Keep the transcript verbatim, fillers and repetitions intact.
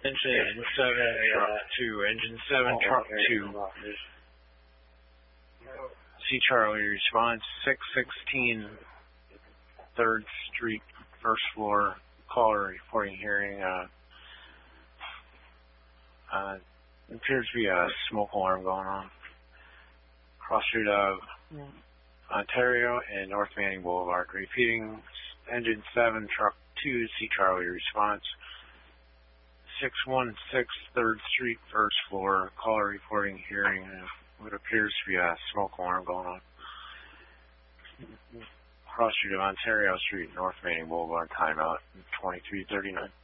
Engine seven, truck two. Engine seven, truck two. C Charlie, response six sixteen third Street, first floor. Caller reporting hearing. Uh, uh, appears to be a smoke alarm going on. Cross Street of Ontario and North Manning Boulevard. Repeating, engine seven, truck two, C Charlie, response six one six third Street, first floor. Caller reporting hearing uh, what appears to be a smoke alarm going on. Cross Street of Ontario Street, North Manning Boulevard, timeout twenty-three thirty-nine.